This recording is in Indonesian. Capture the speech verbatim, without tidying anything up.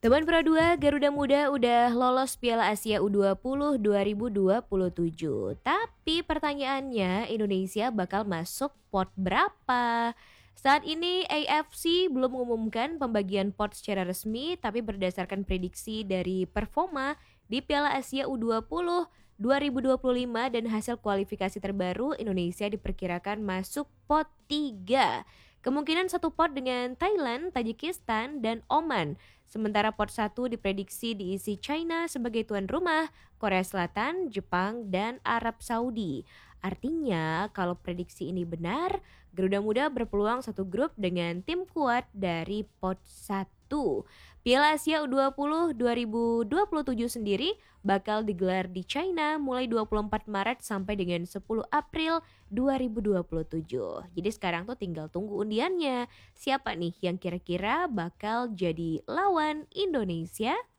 Teman Pro dua Garuda Muda udah lolos Piala Asia U dua puluh dua ribu dua puluh tujuh. Tapi pertanyaannya Indonesia bakal masuk pot berapa? Saat ini A F C belum mengumumkan pembagian pot secara resmi, tapi berdasarkan prediksi dari performa di Piala Asia U dua puluh dua ribu dua puluh lima dan hasil kualifikasi terbaru, Indonesia diperkirakan masuk pot tiga. Kemungkinan satu pot dengan Thailand, Tajikistan, dan Oman. Sementara pot satu diprediksi diisi China sebagai tuan rumah, Korea Selatan, Jepang, dan Arab Saudi. Artinya kalau prediksi ini benar, Garuda Muda berpeluang satu grup dengan tim kuat dari pot satu. Piala Asia U dua puluh dua ribu dua puluh tujuh sendiri bakal digelar di China mulai dua puluh empat Maret sampai dengan sepuluh April dua ribu dua puluh tujuh. Jadi sekarang tuh tinggal tunggu undiannya. Siapa nih yang kira-kira bakal jadi lawan Indonesia?